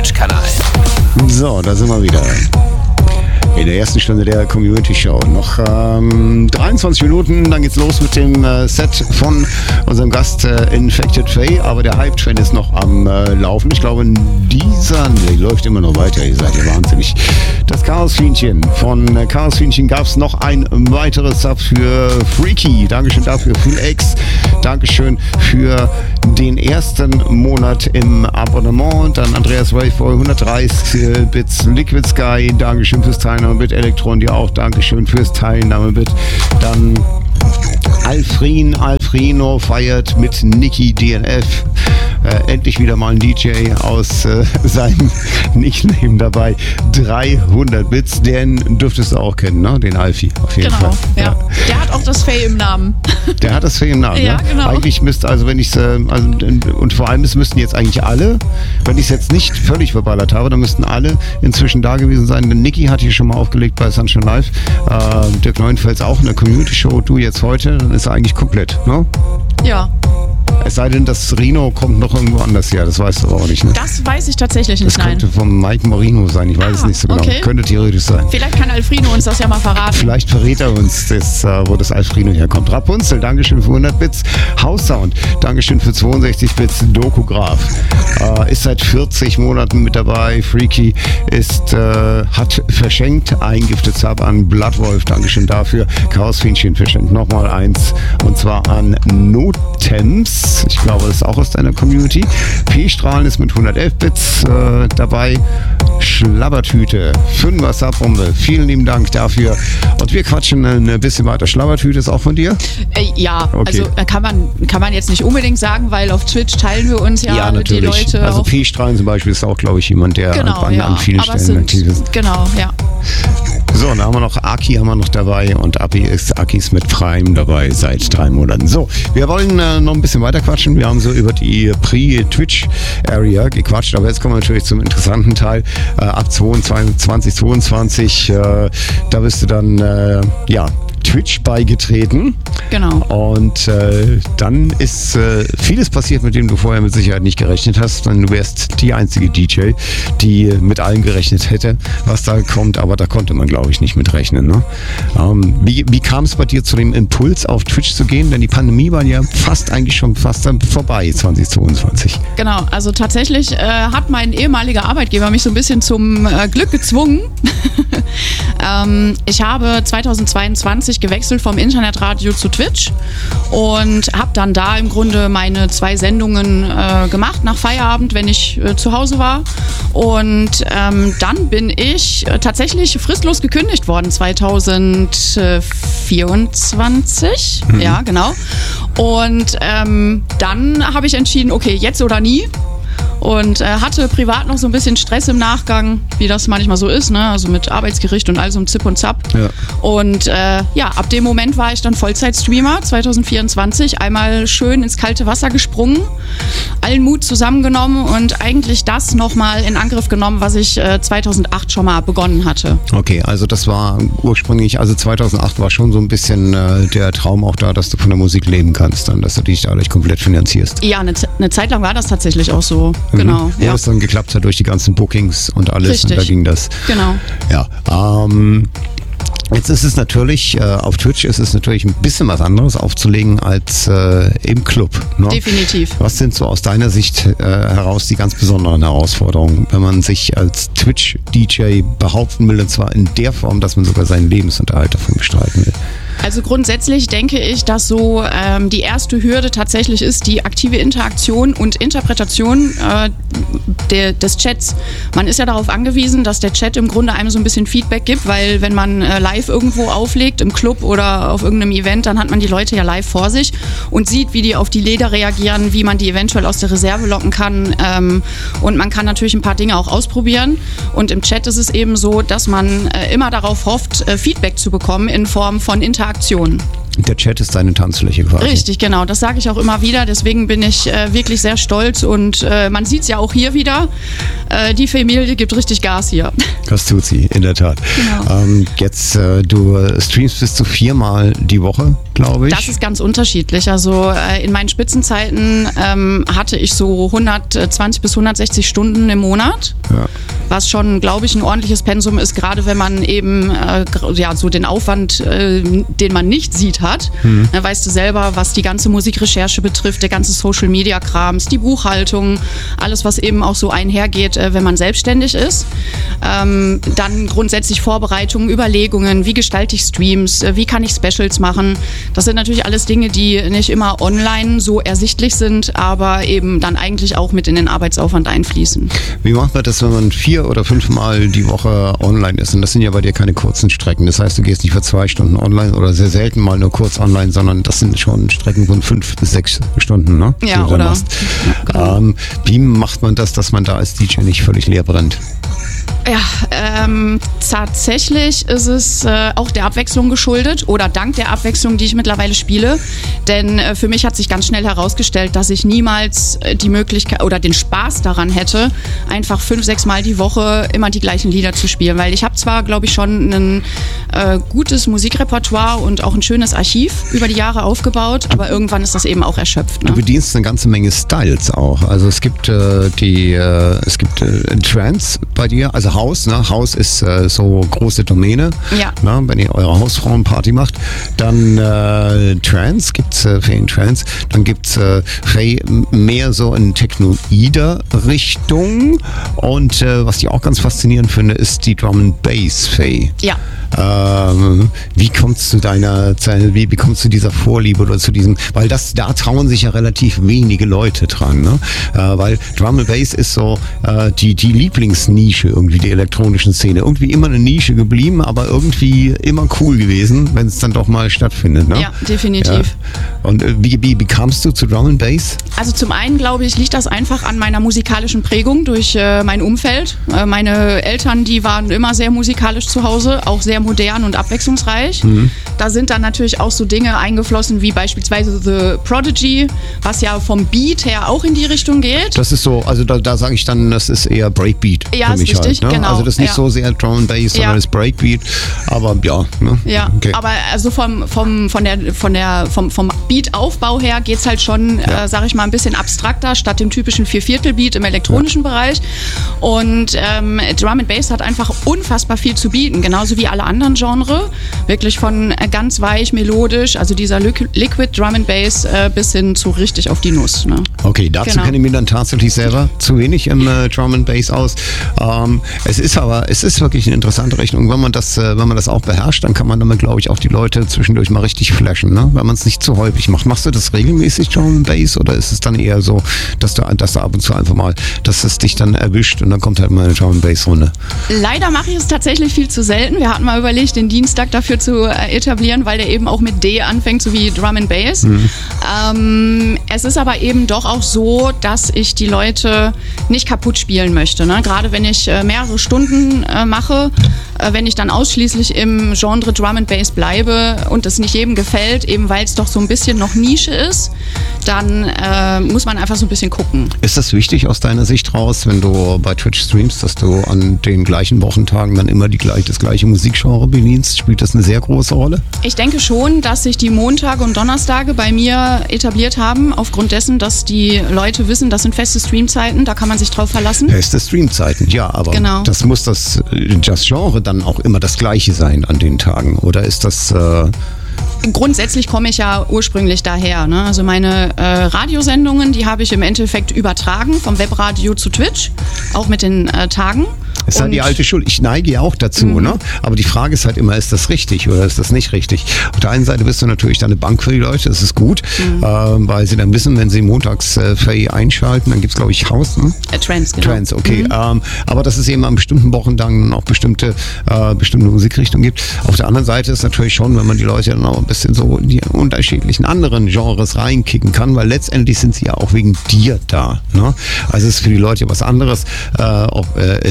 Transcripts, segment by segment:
Twitch-Kanal. So, da sind wir wieder. In der ersten Stunde der Community Show. Noch 23 Minuten, dann geht's los mit dem Set von unserem Gast Infected Faye. Aber der Hype-Train ist noch am Laufen. Ich glaube, läuft immer noch weiter. Ihr seid ja wahnsinnig. Das Chaos-Fienchen. Von Chaos-Fienchen gab es noch ein weiteres Sub für Freaky. Dankeschön dafür. Viel X. Dankeschön für den ersten Monat im Abonnement. Dann Andreas Waveboy, 130 Bits. Liquid Sky, Dankeschön fürs Teilnahmebit. Elektron, dir auch Dankeschön fürs Teilnahmebit. Dann Alfrino feiert mit Niki DNF. Endlich wieder mal ein DJ aus seinem Nickname dabei. 300 Bits, den dürftest du auch kennen, ne? Den Alfie, auf jeden Fall. Genau, ja. Der hat auch das Faye im Namen. Der hat das Faye im Namen, ja, ne? Genau. Eigentlich müsste, also wenn ich es, und vor allem, es müssten jetzt eigentlich alle, wenn ich es jetzt nicht völlig verballert habe, dann müssten alle inzwischen da gewesen sein. Denn Niki hat hier schon mal aufgelegt bei Sunshine Live. Dirk Neuenfels auch in der Community-Show, du jetzt heute, dann ist er eigentlich komplett, ne? Ja. Es sei denn, das Rino kommt noch irgendwo anders her, das weißt du aber auch nicht, ne? Das weiß ich tatsächlich nicht, nein. Das könnte vom Mike Morino sein, ich weiß es nicht so genau. Okay. Könnte theoretisch sein. Vielleicht kann Alfrino uns das ja mal verraten. Vielleicht verrät er uns, wo das Alfrino herkommt. Rapunzel, Dankeschön für 100 Bits. House Sound, Dankeschön für 62 Bits. Dokograph, ist seit 40 Monaten mit dabei. Freaky hat verschenkt ein Gifted Sub an Bloodwolf, Dankeschön dafür. Chaosfienchen verschenkt nochmal eins, und zwar an Notems. Ich glaube, das ist auch aus deiner Community. P-Strahlen ist mit 111 Bits dabei. Schlabbertüte, 5er Subbombe. Vielen lieben Dank dafür. Und wir quatschen ein bisschen weiter. Schlabbertüte ist auch von dir? Ja, okay. Also kann man jetzt nicht unbedingt sagen, weil auf Twitch teilen wir uns ja die Leute. Also P-Strahlen zum Beispiel ist auch, glaube ich, jemand, der an vielen Stellen aktiv ist. Genau, ja. So, dann haben wir noch Aki dabei, und Aki ist mit Prime dabei seit 3 Monaten. So, wir wollen noch ein bisschen weiter quatschen. Wir haben so über die Pre-Twitch-Area gequatscht, aber jetzt kommen wir natürlich zum interessanten Teil. Ab 2022, da bist du dann, Twitch beigetreten. Genau. Und dann ist vieles passiert, mit dem du vorher mit Sicherheit nicht gerechnet hast. Denn du wärst die einzige DJ, die mit allem gerechnet hätte, was da kommt. Aber da konnte man, glaube ich, nicht mit rechnen. Ne? Wie kam es bei dir zu dem Impuls, auf Twitch zu gehen? Denn die Pandemie war ja fast vorbei, 2022. Genau, also tatsächlich hat mein ehemaliger Arbeitgeber mich so ein bisschen zum Glück gezwungen. Ich habe 2022 gewechselt vom Internetradio zu Twitch und habe dann da im Grunde meine 2 Sendungen gemacht nach Feierabend, wenn ich zu Hause war. Und dann bin ich tatsächlich fristlos gekündigt worden 2024. Ja, genau. Und dann habe ich entschieden, okay, jetzt oder nie. Und hatte privat noch so ein bisschen Stress im Nachgang, wie das manchmal so ist, ne? Also mit Arbeitsgericht und all so einem Zip und Zap. Ja. Und ab dem Moment war ich dann Vollzeitstreamer 2024, einmal schön ins kalte Wasser gesprungen, allen Mut zusammengenommen und eigentlich das nochmal in Angriff genommen, was ich 2008 schon mal begonnen hatte. Okay, also das war ursprünglich, 2008 war schon so ein bisschen der Traum auch da, dass du von der Musik leben kannst, dann, dass du dich dadurch komplett finanzierst. Ja, eine Zeit lang war das tatsächlich auch so. Genau. Wo es dann geklappt hat durch die ganzen Bookings und alles. Richtig. Und da ging das. Genau. Ja. Jetzt ist es natürlich, auf Twitch ist es natürlich ein bisschen was anderes aufzulegen als im Club. Ne? Definitiv. Was sind so aus deiner Sicht heraus die ganz besonderen Herausforderungen, wenn man sich als Twitch-DJ behaupten will, und zwar in der Form, dass man sogar seinen Lebensunterhalt davon bestreiten will? Also grundsätzlich denke ich, dass so die erste Hürde tatsächlich ist die aktive Interaktion und Interpretation des Chats. Man ist ja darauf angewiesen, dass der Chat im Grunde einem so ein bisschen Feedback gibt, weil wenn man live irgendwo auflegt, im Club oder auf irgendeinem Event, dann hat man die Leute ja live vor sich und sieht, wie die auf die Lieder reagieren, wie man die eventuell aus der Reserve locken kann, und man kann natürlich ein paar Dinge auch ausprobieren, und im Chat ist es eben so, dass man immer darauf hofft, Feedback zu bekommen in Form von Interaktion. Der Chat ist deine Tanzfläche quasi. Richtig, genau. Das sage ich auch immer wieder. Deswegen bin ich wirklich sehr stolz und man sieht es ja auch hier wieder. Die Familie gibt richtig Gas hier. Das tut sie, in der Tat. Genau. Jetzt, du streamst bis zu 4-mal die Woche, glaube ich. Das ist ganz unterschiedlich. Also in meinen Spitzenzeiten hatte ich so 120 bis 160 Stunden im Monat. Ja. Was schon, glaube ich, ein ordentliches Pensum ist, gerade wenn man eben so den Aufwand, den man nicht sieht, hat. Da weißt du selber, was die ganze Musikrecherche betrifft, der ganze Social-Media-Krams, die Buchhaltung, alles, was eben auch so einhergeht, wenn man selbstständig ist. Dann grundsätzlich Vorbereitungen, Überlegungen, wie gestalte ich Streams, wie kann ich Specials machen. Das sind natürlich alles Dinge, die nicht immer online so ersichtlich sind, aber eben dann eigentlich auch mit in den Arbeitsaufwand einfließen. Wie macht man das, wenn man 4 oder 5-mal die Woche online ist? Und das sind ja bei dir keine kurzen Strecken. Das heißt, du gehst nicht für 2 Stunden online oder sehr selten mal nur kurz online, sondern das sind schon Strecken von 5 bis 6 Stunden, ne? Ja, oder? Ja, genau. Wie macht man das, dass man da als DJ nicht völlig leer brennt? Ja, tatsächlich ist es auch der Abwechslung geschuldet oder dank der Abwechslung, die ich mittlerweile spiele. Denn für mich hat sich ganz schnell herausgestellt, dass ich niemals die Möglichkeit oder den Spaß daran hätte, einfach 5-6 Mal die Woche immer die gleichen Lieder zu spielen. Weil ich habe zwar, glaube ich, schon ein gutes Musikrepertoire und auch ein schönes Archiv über die Jahre aufgebaut, aber irgendwann ist das eben auch erschöpft. Ne? Du bedienst eine ganze Menge Styles auch. Also es gibt Trance bei dir, also House, ne? House ist so große Domäne. Ja. Ne? Wenn ihr eure Hausfrauenparty macht, dann Trance gibt's Faye Trance, dann gibt's Faye mehr so in Technoider Richtung und was ich auch ganz faszinierend finde, ist die Drum and Bass Faye. Ja. Wie kommst du wie kommst du dieser Vorliebe oder zu diesem, weil da trauen sich ja relativ wenige Leute dran, ne? Weil Drum and Bass ist so die Lieblingsnische irgendwie der elektronischen Szene. Irgendwie immer eine Nische geblieben, aber irgendwie immer cool gewesen, wenn es dann doch mal stattfindet, ne? Ja, definitiv. Ja. Und wie kamst du zu Drum and Bass? Also zum einen, glaube ich, liegt das einfach an meiner musikalischen Prägung durch mein Umfeld. Meine Eltern, die waren immer sehr musikalisch zu Hause, auch sehr modern und abwechslungsreich. Da sind dann natürlich auch so Dinge eingeflossen wie beispielsweise The Prodigy, was ja vom Beat her auch in die Richtung geht. Das ist so, also da sage ich dann, das ist eher Breakbeat. Ja, für mich ist richtig, halt, ne? Genau. Also das ist nicht so sehr Drum and Bass, sondern das Breakbeat, aber ja. Ne? Ja, okay. Aber also vom Beat-Aufbau her geht es halt schon, sage ich mal, ein bisschen abstrakter, statt dem typischen 4/4-Beat im elektronischen Bereich. Und Drum and Bass hat einfach unfassbar viel zu bieten, genauso wie alle anderen Genre. Wirklich von ganz weich, melodisch, also dieser Liquid Drum and Bass bis hin zu richtig auf die Nuss. Ne? Okay, dazu kenne ich mir dann tatsächlich selber zu wenig im Drum and Bass aus. Es ist wirklich eine interessante Rechnung. Wenn man das auch beherrscht, dann kann man damit, glaube ich, auch die Leute zwischendurch mal richtig flashen, ne? Wenn man es nicht zu häufig macht. Machst du das regelmäßig, Drum and Bass, oder ist es dann eher so, dass du ab und zu einfach mal, dass es dich dann erwischt und dann kommt halt mal eine Drum and Bass Runde? Leider mache ich es tatsächlich viel zu selten. Wir hatten mal überlegt, den Dienstag dafür zu etablieren, weil der eben auch mit D anfängt, so wie Drum and Bass. Es ist aber eben doch auch so, dass ich die Leute nicht kaputt spielen möchte. Ne? Gerade wenn ich mehrere Stunden mache, wenn ich dann ausschließlich im Genre Drum and Bass bleibe und es nicht jedem gefällt, eben weil es doch so ein bisschen noch Nische ist, dann muss man einfach so ein bisschen gucken. Ist das wichtig aus deiner Sicht raus, wenn du bei Twitch streamst, dass du an den gleichen Wochentagen dann immer das gleiche Musikgenre bedienst? Spielt das eine sehr große Rolle? Ich denke schon, dass sich die Montage und Donnerstage bei mir etabliert haben, aufgrund dessen, dass die Leute wissen, das sind feste Streamzeiten, da kann man sich drauf verlassen. Feste Streamzeiten, ja, aber genau. Das muss das Genre dann auch immer das gleiche sein an den Tagen, oder ist das... Grundsätzlich komme ich ja ursprünglich daher. Ne? Also meine Radiosendungen, die habe ich im Endeffekt übertragen vom Webradio zu Twitch, auch mit den Tagen. Es ist halt die alte Schule. Ich neige ja auch dazu, ne? Aber die Frage ist halt immer, ist das richtig oder ist das nicht richtig? Auf der einen Seite bist du natürlich dann eine Bank für die Leute, das ist gut, weil sie dann wissen, wenn sie montags Faye einschalten, dann gibt es, glaube ich, Haus, ne? Trance, genau. Trance, okay. Aber dass es eben an bestimmten Wochen dann auch bestimmte Musikrichtungen gibt. Auf der anderen Seite ist natürlich schon, wenn man die Leute dann auch ein bisschen so in die unterschiedlichen anderen Genres reinkicken kann, weil letztendlich sind sie ja auch wegen dir da, ne? Also es ist für die Leute was anderes, ob jetzt irgendjemand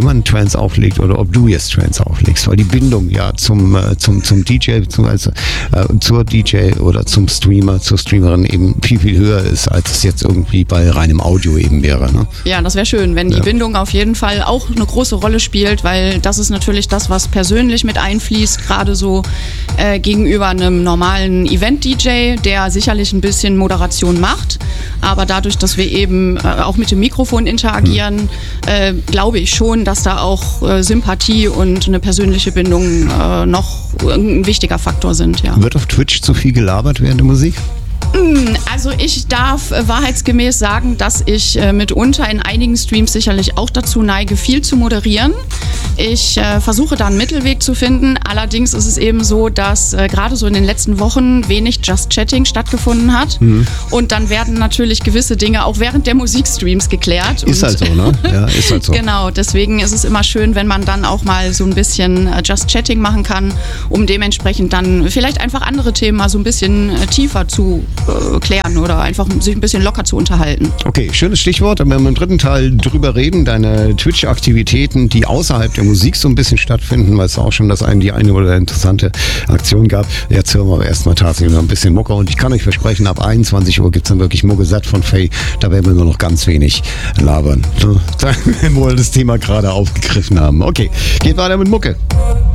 jemand Trance auflegt oder ob du jetzt Trance auflegst, weil die Bindung ja zum DJ bzw. zur DJ oder zum Streamer, zur Streamerin eben viel, viel höher ist, als es jetzt irgendwie bei reinem Audio eben wäre. Ne? Ja, das wäre schön, wenn die Bindung auf jeden Fall auch eine große Rolle spielt, weil das ist natürlich das, was persönlich mit einfließt, gerade so gegenüber einem normalen Event-DJ, der sicherlich ein bisschen Moderation macht, aber dadurch, dass wir eben auch mit dem Mikrofon interagieren, glaube ich schon, dass da auch Sympathie und eine persönliche Bindung noch ein wichtiger Faktor sind. Ja. Wird auf Twitch zu viel gelabert während der Musik? Also ich darf wahrheitsgemäß sagen, dass ich mitunter in einigen Streams sicherlich auch dazu neige, viel zu moderieren. Ich versuche da einen Mittelweg zu finden. Allerdings ist es eben so, dass gerade so in den letzten Wochen wenig Just Chatting stattgefunden hat. Und dann werden natürlich gewisse Dinge auch während der Musikstreams geklärt. Ist halt so, ne? Ja, ist halt so. Genau, deswegen ist es immer schön, wenn man dann auch mal so ein bisschen Just Chatting machen kann, um dementsprechend dann vielleicht einfach andere Themen mal so ein bisschen tiefer zu klären oder einfach sich ein bisschen locker zu unterhalten. Okay, schönes Stichwort. Wenn wir im dritten Teil drüber reden, deine Twitch-Aktivitäten, die außerhalb der Musik so ein bisschen stattfinden, weil es auch schon die eine oder interessante Aktion gab. Jetzt hören wir aber erstmal tatsächlich noch ein bisschen Mucke und ich kann euch versprechen, ab 21 Uhr gibt es dann wirklich Mucke satt von Faye. Da werden wir nur noch ganz wenig labern. Da wir das Thema gerade aufgegriffen haben. Okay, geht weiter mit Mucke.